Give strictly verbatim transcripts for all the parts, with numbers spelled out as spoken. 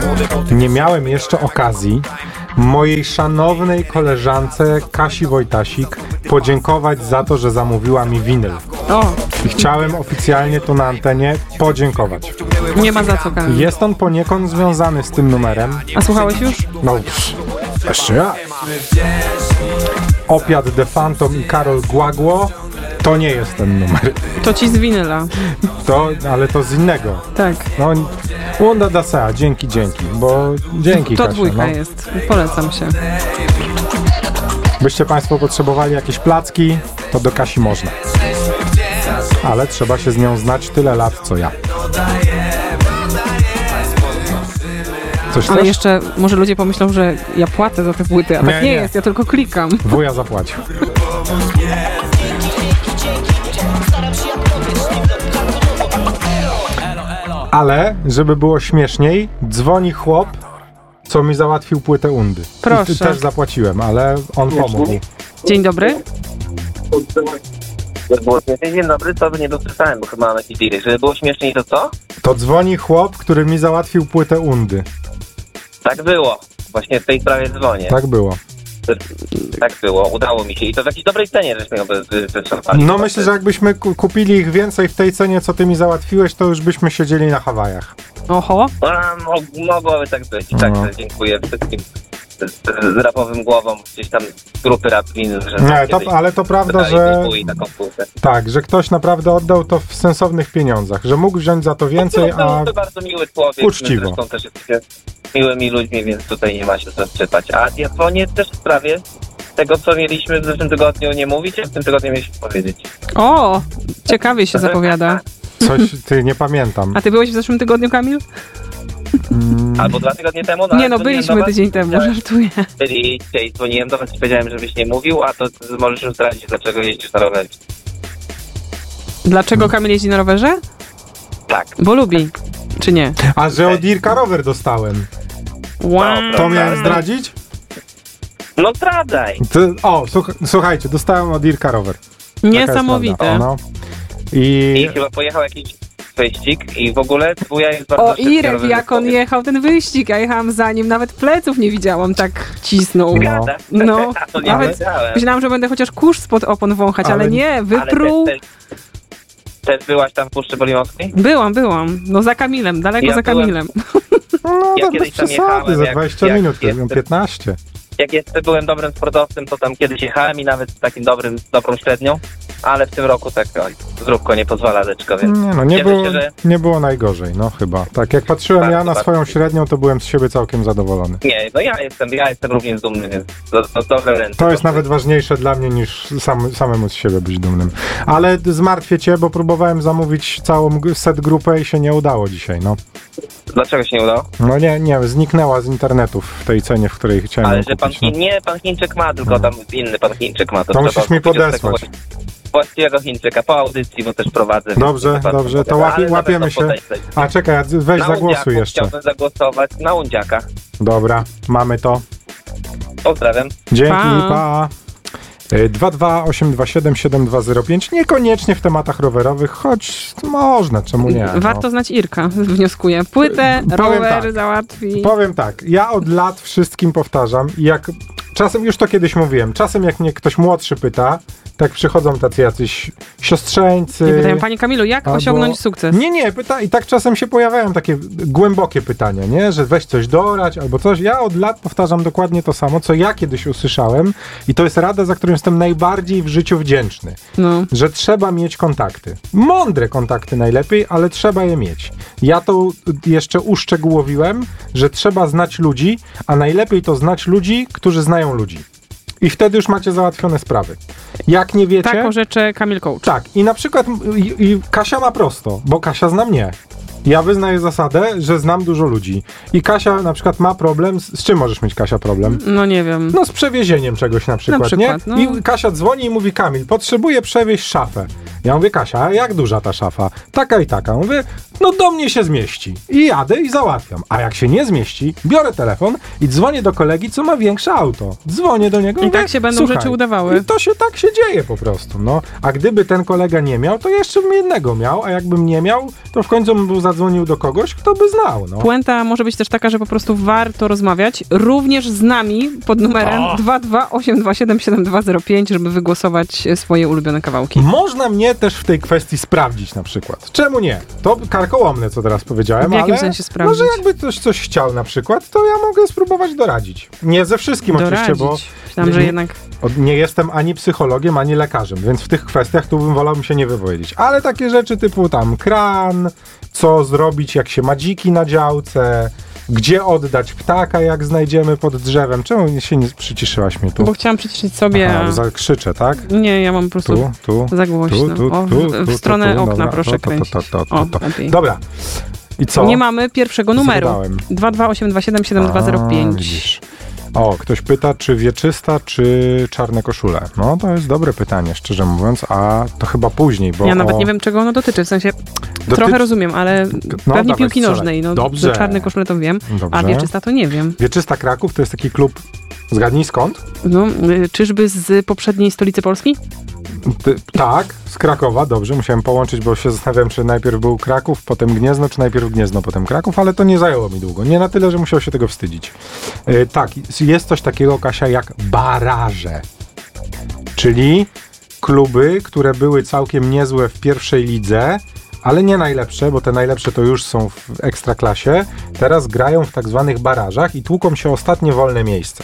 Nie miałem jeszcze okazji mojej szanownej koleżance Kasi Wojtasik podziękować za to, że zamówiła mi winyl. O, I chciałem oficjalnie tu na antenie podziękować. nie ma za co, Kamil. Jest on poniekąd związany z tym numerem. A słuchałeś już? No, psz, jeszcze ja. Opiat The Phantom i Karol Głagło to nie jest ten numer. To ci z winyla. To, ale to z innego. Tak. No, Unda Dasea, dzięki, dzięki, bo dzięki, To Kasia, dwójka no. jest. Polecam się. Byście Państwo potrzebowali jakieś placki, to do Kasi można. Ale trzeba się z nią znać tyle lat, co ja. Coś Ale też? jeszcze może ludzie pomyślą, że ja płacę za te płyty, a Nie, tak nie, nie. jest, ja tylko klikam. Wuja zapłacił. Ale, żeby było śmieszniej, dzwoni chłop, co mi załatwił płytę Undy. Proszę. I też zapłaciłem, ale on pomógł. Dzień dobry. Żeby było śmieszniej, dzień dobry, to by nie dosłyszałem, bo chyba mam jakiś liryk. Żeby było śmieszniej, to co? To dzwoni chłop, który mi załatwił płytę Undy. Tak było. Właśnie w tej sprawie dzwonię. Tak było. Tak było, udało mi się. I to w jakiejś dobrej cenie, żeśmy ją wyczerpali. No myślę, że jakbyśmy ku- kupili ich więcej w tej cenie, co ty mi załatwiłeś, to już byśmy siedzieli na Hawajach. Oho. A, mo- mogłoby tak być. No. Także dziękuję wszystkim z, z, z rapowym głową, gdzieś tam z grupy rap win, że Nie, to, ale to prawda, że i taką płytę. tak, że ktoś naprawdę oddał to w sensownych pieniądzach, że mógł wziąć za to więcej, No, a to bardzo miły człowiek. uczciwo. My zresztą też jesteście miłymi ludźmi, więc tutaj nie ma się co czytać. A ja dzwonię też w sprawie tego, co mieliśmy w zeszłym tygodniu nie mówić, a w tym tygodniu mieliśmy powiedzieć. O, ciekawie się zapowiada. coś, ty, nie pamiętam. A ty byłeś w zeszłym tygodniu, Kamil? Albo dwa tygodnie temu. No, Nie ale no, dzwoniłem byliśmy do was, tydzień temu, powiedziałem- żartuję. Byliście i dzwoniłem do was i powiedziałem, żebyś nie mówił, a to możesz już zdradzić, dlaczego jeździsz na rowerze. Dlaczego Kamil jeździ na rowerze? Tak. Bo lubi. Czy nie? A że od Irka rower dostałem. Wow. To miałem zdradzić? No zdradzaj. To, o, słuch, słuchajcie, dostałem od Irka rower. Taka jest Niesamowite. prawda. O, no. I I chyba pojechał jakiś wyścig i w ogóle twoja jest bardzo O szybki Irek, rower jak on powiedz. jechał ten wyścig, ja jechałam za nim, nawet pleców nie widziałam, tak cisnął. Gada. No, A to nie nawet wiedziałem. myślałam, że będę chociaż kurz spod opon wąchać, ale, Ale- nie, Ale wypruł. też, też, też byłaś tam w Puszczy Bolimowskiej? Byłam, byłam. No za Kamilem, daleko Ja za byłem- Kamilem. no Ja tak bez kiedyś tam przesady, jechałem, za jak- dwadzieścia jak minut, jestem- piętnaście. Jak jeszcze byłem dobrym sportowcem, to tam kiedyś jechałem i nawet z takim dobrym, dobrą średnią, ale w tym roku tak oj, zróbko nie pozwala leczko, więc Nie no, nie cieszę było, się, że nie było najgorzej, no chyba. Tak, jak patrzyłem Bardzo, ja na bardzo. swoją średnią, to byłem z siebie całkiem zadowolony. nie, no ja jestem, ja jestem również dumny, więc do, do, dobre ręce. To jest nawet ważniejsze dla mnie niż sam, samemu z siebie być dumnym. Ale zmartwię cię, bo próbowałem zamówić całą g- set grupę i się nie udało dzisiaj, no. Dlaczego się nie udało? No nie, nie, zniknęła z internetów w tej cenie, w której chciałem Ale ją że pan kupić. No. Chin, nie, pan Chińczyk ma, tylko tam inny pan Chińczyk ma. To trzeba musisz mi kupić od tego podesłać. Właściwego Chińczyka po audycji, bo też prowadzę. Dobrze, więc pan dobrze, to poda- łapie, ale na łapiemy pewno się. podeślę. A czekaj, a weź Na zagłosuj Undziaku jeszcze. Chciałbym zagłosować na Undziaka. Dobra, mamy to. Pozdrawiam. Dzięki, Pa. pa. Y, dwa dwa osiem dwa siedem siedem dwa zero pięć, niekoniecznie w tematach rowerowych, choć można, czemu nie? No. Warto znać Irka, wnioskuję. Płytę, Powiem rower tak. załatwi. Powiem tak, ja od lat wszystkim powtarzam i jak czasem, już to kiedyś mówiłem, czasem jak mnie ktoś młodszy pyta, tak przychodzą tacy jacyś siostrzeńcy. I pytają, panie Kamilu, jak albo- osiągnąć sukces? Nie, nie, pyta... i tak czasem się pojawiają takie głębokie pytania, nie? Że weź coś dorać albo coś. Ja od lat powtarzam dokładnie to samo, co ja kiedyś usłyszałem i to jest rada, za którą jestem najbardziej w życiu wdzięczny. No. Że trzeba mieć kontakty. Mądre kontakty najlepiej, ale trzeba je mieć. Ja to jeszcze uszczegółowiłem, że trzeba znać ludzi, a najlepiej to znać ludzi, którzy znają ludzi. I wtedy już macie załatwione sprawy. Jak nie wiecie... Tak orzeczę Kamil Coach. Tak, i na przykład i, i Kasia ma prosto, bo Kasia zna mnie. Ja wyznaję zasadę, że znam dużo ludzi. I Kasia na przykład ma problem, z, z czym możesz mieć, Kasia, problem? No nie wiem. No z przewiezieniem czegoś na przykład, przykład, nie? no. I Kasia dzwoni i mówi, Kamil, potrzebuję przewieźć szafę. Ja mówię, Kasia, a jak duża ta szafa? Taka i taka. Mówię, no do mnie się zmieści. I jadę i załatwiam. A jak się nie zmieści, biorę telefon i dzwonię do kolegi, co ma większe auto. Dzwonię do niego. I mówię, tak się będą słuchaj, rzeczy udawały. I to się tak się dzieje po prostu, no. A gdyby ten kolega nie miał, to jeszcze bym jednego miał, a jakbym nie miał, to w końcu bym był zadzwonił do kogoś, kto by znał, no. Puenta może być też taka, że po prostu warto rozmawiać również z nami pod numerem O! dwa dwa osiem dwa siedem siedem dwa zero pięć, żeby wygłosować swoje ulubione kawałki. Można mnie też w tej kwestii sprawdzić na przykład. Czemu nie? To karkołomne, co teraz powiedziałem, W jakim ale sensie sprawdzić? może jakby ktoś coś chciał na przykład, to ja mogę spróbować doradzić. Nie ze wszystkim Doradzić. oczywiście, bo Myślałam, że jednak... od- nie jestem ani psychologiem, ani lekarzem, więc w tych kwestiach tu bym wolał mi się nie wypowiedzieć. Ale takie rzeczy typu tam kran, co zrobić, jak się ma dziki na działce, gdzie oddać ptaka, jak znajdziemy pod drzewem. Czemu się nie przyciszyłaś mnie tu? Bo chciałam przyciszyć sobie... Aha, a- zakrzyczę, tak? Nie, ja mam po prostu Tu, tu. za głośno. Tu, tu, o, w, tu, w tu, stronę tu, okna dobra. proszę To, to, to, kręcić. to, to, to, O, to. lepiej. Dobra. I co? Nie mamy pierwszego numeru. Zgadałem. dwa dwa osiem dwa siedem siedem dwa zero A, pięć. widzisz. O, ktoś pyta, czy wieczysta, czy czarne koszule? No, to jest dobre pytanie, szczerze mówiąc, a to chyba później, bo... Ja nawet o... nie wiem, czego ono dotyczy. W sensie Dotyczy- trochę rozumiem, ale No, pewnie dawaj, piłki strzelaj. nożnej. No, Dobrze. do czarnej koszule to wiem, Dobrze. a wieczysta to nie wiem. Wieczysta Kraków to jest taki klub, zgadnij skąd? No, y, czyżby z poprzedniej stolicy Polski? Ty, tak, z Krakowa, dobrze, musiałem połączyć, bo się zastanawiałem, czy najpierw był Kraków, potem Gniezno, czy najpierw Gniezno, potem Kraków, ale to nie zajęło mi długo. Nie na tyle, że musiał się tego wstydzić. E, tak, jest coś takiego, Kasia, jak baraże. Czyli kluby, które były całkiem niezłe w pierwszej lidze, ale nie najlepsze, bo te najlepsze to już są w ekstraklasie. Teraz grają w tak zwanych barażach i tłuką się ostatnie wolne miejsce.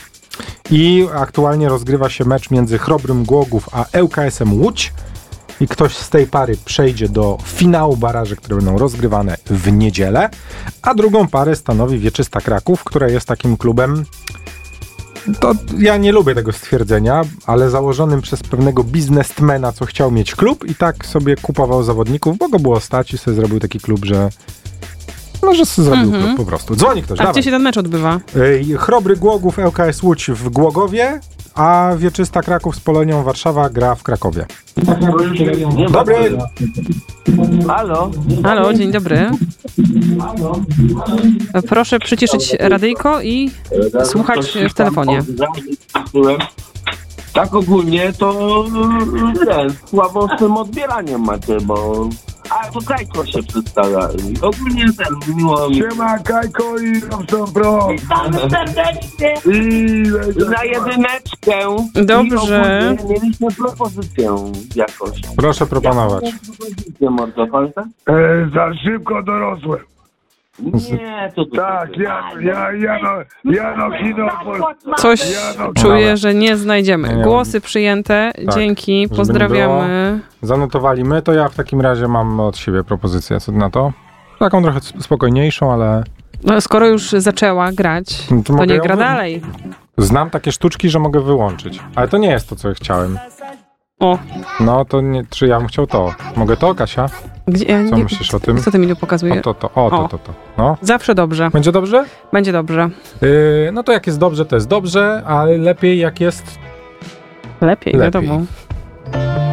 I aktualnie rozgrywa się mecz między Chrobrym Głogów a L K S-em Łódź i ktoś z tej pary przejdzie do finału baraży, które będą rozgrywane w niedzielę, a drugą parę stanowi Wieczysta Kraków, która jest takim klubem, to ja nie lubię tego stwierdzenia, ale założonym przez pewnego biznesmena, co chciał mieć klub i tak sobie kupował zawodników, bo go było stać i sobie zrobił taki klub, że no, że sobie zrobił Mhm. klub po prostu. Dzwoni ktoś, A dawaj. gdzie się ten mecz odbywa? Ej, Chrobry Głogów, L K S Łódź w Głogowie, a Wieczysta Kraków z Polonią Warszawa gra w Krakowie. Dobry. Halo? Halo, dzień dobry. Proszę przyciszyć radyjko i słuchać w telefonie. Tak ogólnie to nie, słabo z tym odbieraniem macie, bo... A, to Kajko się przedstawia. Ogólnie ten, miło mi. Siema, Kajko i Robson Pro. Witamy serdecznie! Na jedyneczkę. Dobrze. I ogólnie mieliśmy propozycję jakoś. Proszę proponować. Propozycję, mordo, palca? E, za szybko dorosłem. Nie, to to... Tak, ja, ja, Jano, Jano Kino. Po, Coś Jano, czuję, że nie znajdziemy. Nie. Głosy przyjęte. Tak, Dzięki, żeby nie pozdrawiamy. Zanotowali my, to ja w takim razie mam od siebie propozycję. Co ty na to? Taką trochę spokojniejszą, ale No, skoro już zaczęła grać, No to to mogę nie ją gra wy- dalej. znam takie sztuczki, że mogę wyłączyć. Ale to nie jest to, co chciałem. O, No to nie, czy ja bym chciał to? Mogę to, Kasia? gdzie, ja Co nie, myślisz o tym? Co ty mi tu pokazuje? O to, to, o to, O. to, to. No. Zawsze dobrze. Będzie dobrze? Będzie dobrze. Yy, no to jak jest dobrze, to jest dobrze, ale lepiej jak jest Lepiej, Lepiej. wiadomo.